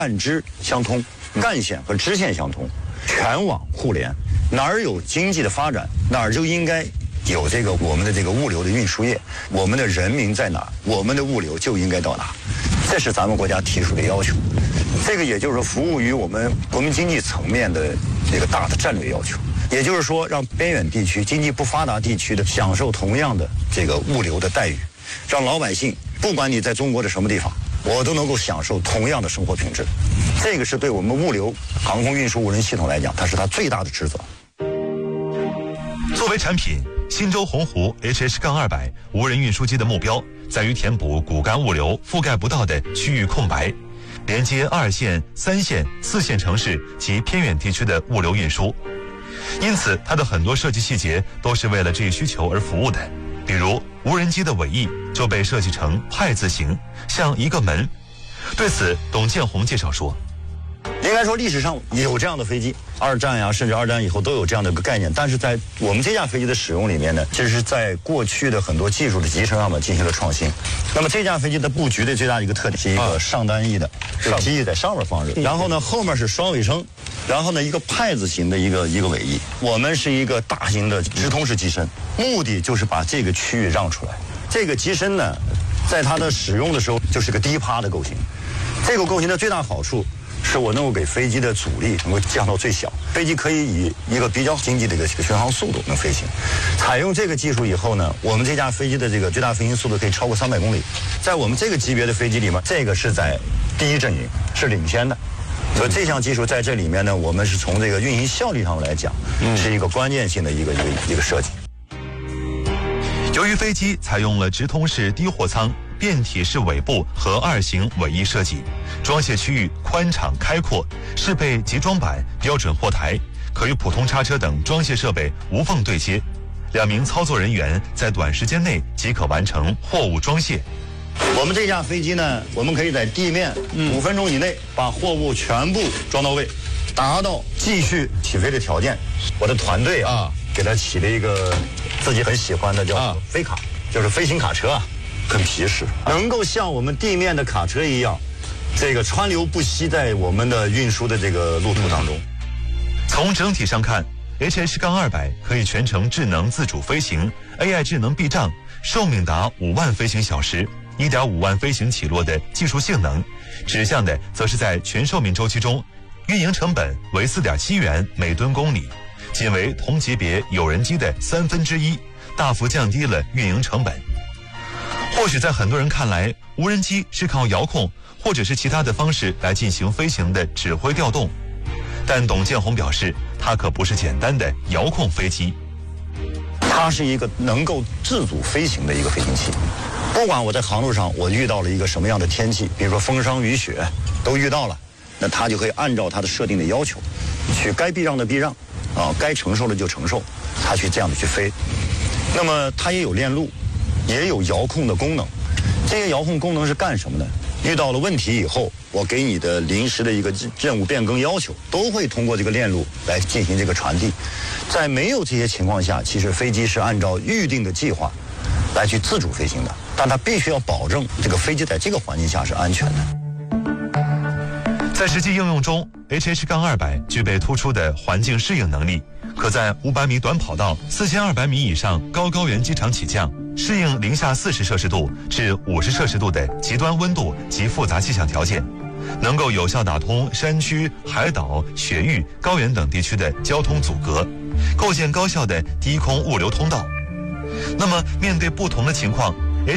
干支相通，干线和支线相通，全网互联。哪儿有经济的发展，哪儿就应该有这个我们的这个物流的运输业。我们的人民在哪儿，我们的物流就应该到哪儿。这是咱们国家提出的要求。这个也就是说，服务于我们国民经济层面的这个大的战略要求。也就是说，让边远地区、经济不发达地区的享受同样的这个物流的待遇，让老百姓不管你在中国的什么地方，我都能够享受同样的生活品质。这个是对我们物流、航空运输无人系统来讲，它是它最大的职责。 作为产品，新舟鸿鹄 HH-200 无人运输机的目标在于填补骨干物流覆盖不到的区域空白，连接2线、3线、4线城市及偏远地区的物流运输。因此，它的很多设计细节都是为了这一需求而服务的。比如，无人机的尾翼就被设计成派字形，像一个门。对此，董建宏介绍说：“ 应该说历史上有这样的飞机，二战呀，甚至二战以后都有这样的一个概念。但是在我们这架飞机的使用里面呢，其实是在过去的很多技术的集成上面进行了创新。那么这架飞机的布局的最大的一个特点是一个上单翼的，机翼在上面放着，然后呢后面是双尾声，然后呢一个派字形的一个尾翼。我们是一个大型的直通式机身，目的就是把这个区域让出来。这个机身呢，在它的使用的时候就是个低趴的构型。这个构型的最大好处是我能够给飞机的阻力能够降到最小，飞机可以以一个比较经济的一个巡航速度能飞行。采用这个技术以后呢，我们这架飞机的这个最大飞行速度可以超过300公里。在我们这个级别的飞机里面，这个是在第一阵营，是领先的。所以这项技术在这里面呢，我们是从这个运行效率上来讲，是一个关键性的一个设计。 由于飞机采用了直通式低货舱、变体式尾部和2型尾翼设计，装卸区域宽敞开阔，适配集装板、标准货台，可与普通叉车等装卸设备无缝对接。2名操作人员在短时间内即可完成货物装卸。 我们这架飞机呢，我们可以在地面5分钟以内把货物全部装到位，达到继续起飞的条件。我的团队给它起了一个自己很喜欢的叫飞卡，就是飞行卡车很皮实，能够像我们地面的卡车一样，这个川流不息在我们的运输的这个路途当中。 从整体上看，HH-200可以全程智能自主飞行 ，AI 智能避障，寿命达5万飞行小时，1.5万飞行起落的技术性能，指向的则是在全寿命周期中，运营成本为4.7元每吨公里，仅为同级别有人机的1/3，大幅降低了运营成本。或许在很多人看来，无人机是靠遥控或者是其他的方式来进行飞行的指挥调动，但董建宏表示，它可不是简单的遥控飞机， 它是一个能够自主飞行的一个飞行器。不管我在航路上我遇到了一个什么样的天气，比如说风霜雨雪都遇到了，那它就可以按照它的设定的要求，去该避让的避让，该承受的就承受，它去这样的去飞。那么它也有链路，也有遥控的功能。这些遥控功能是干什么呢？遇到了问题以后，我给你的临时的一个任务变更要求，都会通过这个链路来进行这个传递。在没有这些情况下，其实飞机是按照预定的计划来去自主飞行的，但它必须要保证这个飞机在这个环境下是安全的。 在实际应用中 ，HH-200 具备突出的环境适应能力，可在500米短跑道、4200米以上高原机场起降，适应零下40摄氏度至50摄氏度的极端温度及复杂气象条件，能够有效打通山区、海岛、雪域、高原等地区的交通阻隔，构建高效的低空物流通道。那么，面对不同的情况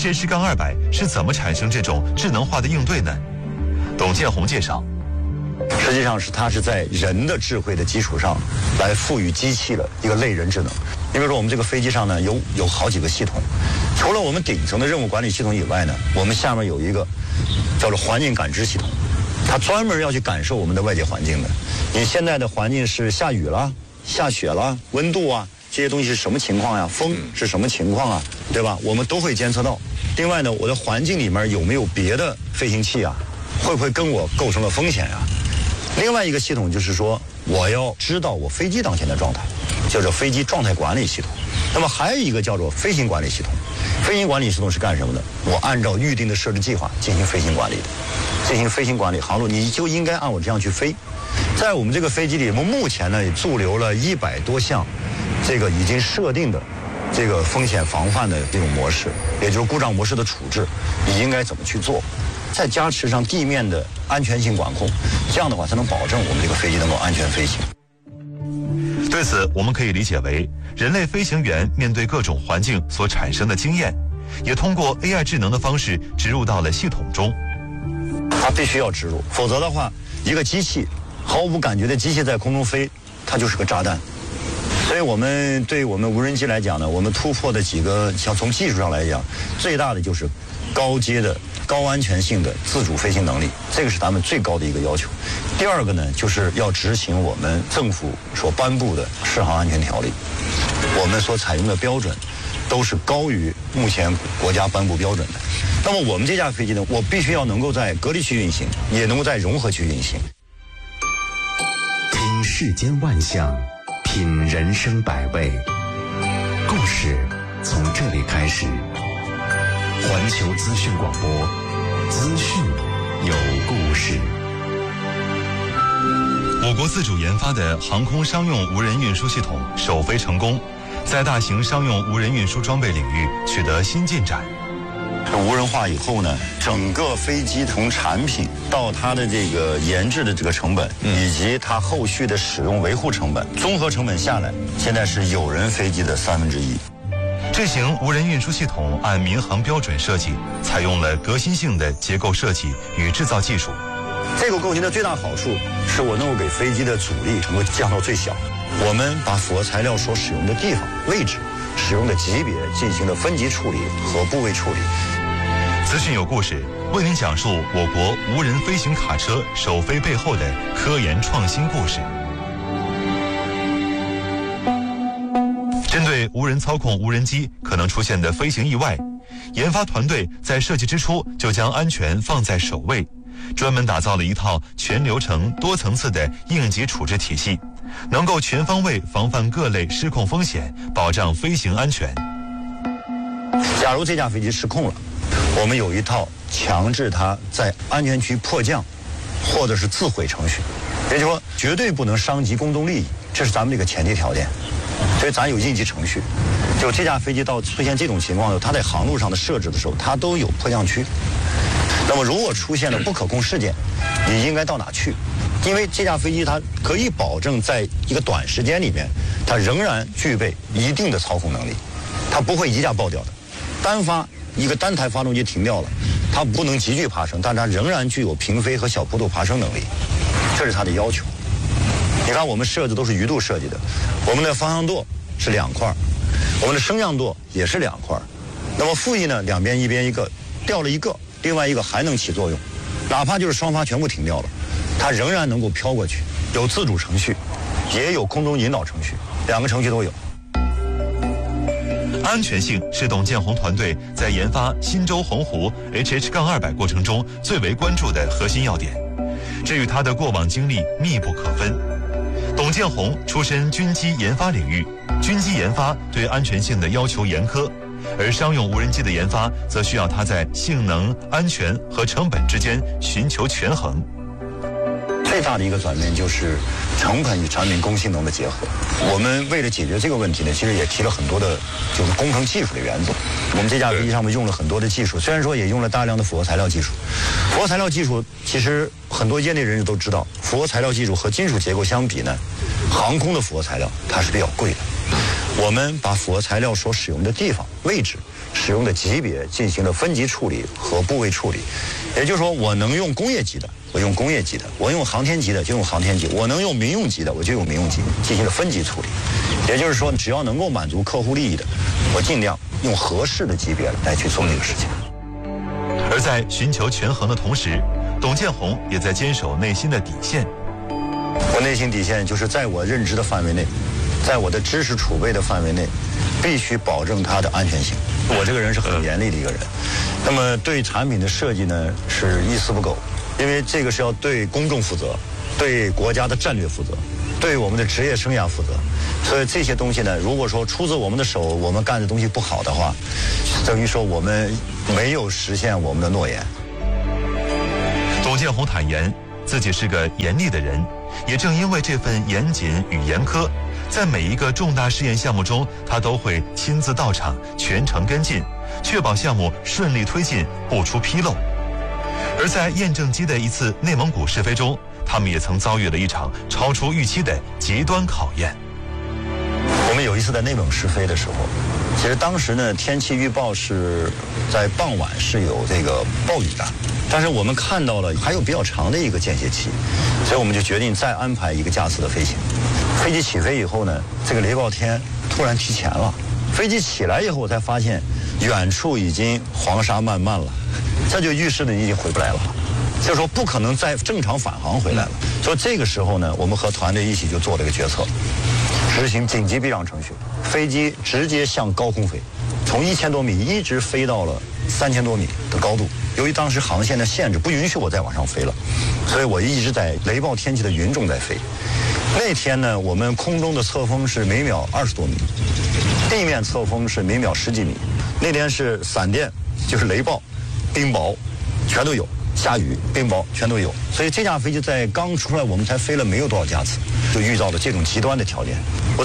，HH-200 是怎么产生这种智能化的应对呢？董建宏介绍。 实际上它是在人的智慧的基础上来赋予机器的一个类人智能。你比如说我们这个飞机上呢有好几个系统，除了我们顶层的任务管理系统以外呢，我们下面有一个叫做环境感知系统，它专门要去感受我们的外界环境的。你现在的环境是下雨了、下雪了、温度啊这些东西是什么情况呀？风是什么情况啊？对吧？我们都会监测到。另外呢，我的环境里面有没有别的飞行器啊？会不会跟我构成了风险呀？另外一个系统就是说，我要知道我飞机当前的状态，叫做飞机状态管理系统。那么还有一个叫做飞行管理系统。飞行管理系统是干什么的？我按照预定的设置计划进行飞行管理的。 进行飞行管理、航路，你就应该按我这样去飞。在我们这个飞机里，我们目前呢也驻留了100多项这个已经设定的这个风险防范的这种模式，也就是故障模式的处置，你应该怎么去做？再加持上地面的安全性管控，这样的话才能保证我们这个飞机能够安全飞行。 对此，我们可以理解为人类飞行员面对各种环境所产生的经验，也通过 AI 智能的方式植入到了系统中。 它必须要植入，否则的话，一个机器毫无感觉的机器在空中飞，它就是个炸弹。所以我们对我们无人机来讲呢，我们突破的几个，像从技术上来讲，最大的就是高阶的高安全性的自主飞行能力，这个是咱们最高的一个要求。第二个呢，就是要执行我们政府所颁布的适航安全条例，我们所采用的标准都是高于目前国家颁布标准的。那么我们这架飞机呢，我必须要能够在隔离区运行，也能够在融合区运行。 听世间万象，品人生百味，故事从这里开始。环球资讯广播，资讯有故事。 我国自主研发的航空商用无人运输系统首飞成功，在大型商用无人运输装备领域取得新进展。 无人化以后呢，整个飞机从产品到它的这个研制的这个成本，以及它后续的使用维护成本，综合成本下来，现在是有人飞机的1/3。 这型无人运输系统按民航标准设计，采用了革新性的结构设计与制造技术。 这个构型的最大好处是我能够给飞机的阻力能够降到最小。我们把复合材料所使用的地方、位置、使用的级别进行了分级处理和部位处理。 资讯有故事，为您讲述我国无人飞行卡车首飞背后的科研创新故事。针对无人操控无人机可能出现的飞行意外，研发团队在设计之初就将安全放在首位，专门打造了一套全流程多层次的应急处置体系，能够全方位防范各类失控风险，保障飞行安全。 假如这架飞机失控了，我们有一套强制它在安全区迫降或者是自毁程序，也就是说绝对不能伤及公众利益，这是咱们这个前提条件。所以咱有应急程序，就这架飞机到出现这种情况的，它在航路上的设置的时候，它都有迫降区。那么如果出现了不可控事件，你应该到哪去？因为这架飞机它可以保证在一个短时间里面，它仍然具备一定的操控能力，它不会一架爆掉的。一个单台发动机停掉了，它不能急剧爬升，但它仍然具有平飞和小坡度爬升能力，这是它的要求。你看我们设置都是鱼肚设计的，我们的方向舵是2块，我们的升降舵也是2块，那么副翼呢两边一边一个，掉了一个，另外一个还能起作用，哪怕就是双发全部停掉了，它仍然能够飘过去。有自主程序，也有空中引导程序，2个程序都有。 安全性是董建宏团队在研发新舟鸿鹄 HH-200 过程中最为关注的核心要点，这与他的过往经历密不可分。董建宏出身军机研发领域，军机研发对安全性的要求严苛，而商用无人机的研发则需要它在性能、安全和成本之间寻求权衡。 最大的一个转变就是成本与产品工性能的结合。我们为了解决这个问题呢，其实也提了很多的就是工程技术的原则。我们这架飞机上面用了很多的技术，虽然说也用了大量的复合材料技术。复合材料技术其实很多业内人士都知道，复合材料技术和金属结构相比呢，航空的复合材料它是比较贵的。我们把复合材料所使用的地方、位置、使用的级别进行了分级处理和部位处理。也就是说，我能用工业级的，我用工业级的；我用航天级的就用航天级；我能用民用级的，我就用民用级，进行了分级处理。也就是说，只要能够满足客户利益的，我尽量用合适的级别来去做这个事情。 而在寻求权衡的同时，董建宏也在坚守内心的底线。 我内心底线就是在我认知的范围内，在我的知识储备的范围内，必须保证它的安全性。我这个人是很严厉的一个人，那么对产品的设计呢是一丝不苟，因为这个是要对公众负责，对国家的战略负责，对我们的职业生涯负责。所以这些东西呢，如果说出自我们的手，我们干的东西不好的话，等于说我们没有实现我们的诺言。 董建宏坦言，自己是个严厉的人，也正因为这份严谨与严苛，在每一个重大试验项目中，他都会亲自到场，全程跟进，确保项目顺利推进，不出纰漏。而在验证机的一次内蒙古试飞中，他们也曾遭遇了一场超出预期的极端考验。 我们有一次在内蒙试飞的时候，其实当时呢天气预报是在傍晚是有这个暴雨的，但是我们看到了还有比较长的一个间歇期，所以我们就决定再安排一个架次的飞行。飞机起飞以后呢，这个雷暴天突然提前了，飞机起来以后我才发现远处已经黄沙漫漫了，这就预示着你已经回不来了，就是说不可能再正常返航回来了。所以这个时候呢，我们和团队一起就做了一个决策，实行紧急避让程序，飞机直接向高空飞，从1000多米一直飞到了3000多米的高度。由于当时航线的限制不允许我再往上飞了，所以我一直在雷暴天气的云中在飞。那天呢，我们空中的侧风是每秒20多米，地面侧风是每秒10几米。那天是闪电，就是雷暴、冰雹，全都有。下雨、冰雹全都有，所以这架飞机在刚出来，我们才飞了没有多少架次，就遇到了这种极端的条件。